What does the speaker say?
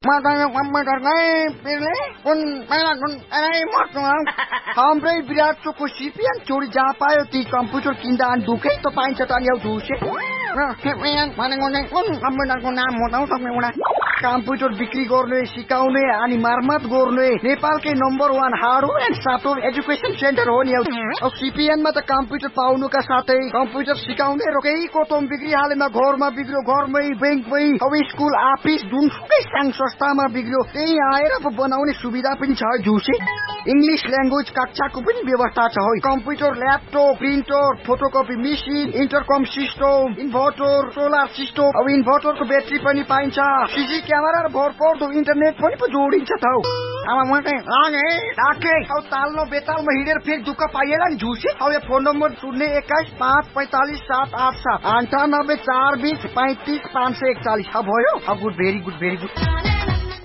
matanya komputer kai pilih kun mainan kun हाम्रै विराट चोकको CPN चोरी जहाँ पायो ती कम्प्युटर किन्दा अनि दुखै त पाइन्छ त अनि झुसे भनेको नै कुन कम्प्युटरको नाम हो त तपाईँ कम्प्युटर बिक्री गर्ने सिकाउने अनि मर्मत गर्ने नेपालकै number 1 hardware and software education centre हो नि अब सिपिएनमा त कम्प्युटर पाउनुका साथै कम्प्युटर सिकाउने र केही कोतम बिक्री हालेमा घरमा बिग्रियो घरमै बैंकमै अब स्कुल अफिस जुनसुकै संघ संस्थामा बिग्रियो त्यही आएर बनाउने सुविधा पनि छ झुसे इंग्लिश ल्याङ्ग्वेज कक्षाको पनि व्यवस्था छ हो computer laptop printer photocopy machine इन्टरकम system inverter solar system अब इन्भर्टरको ब्याट्री पनि पाइन्छ सीसी क्यामेरा र भरपर्दो इन्टरनेट पनि जोडिन्छ त अब म चाहिँ लागे डाके अब ताल्नो बेतालमा हिँडेर फेरि दुःख पाइएला नि झुसे अब यो फोन नम्बर 021-545-787 98 420 35 541 भयो अब गुड भेरी गुड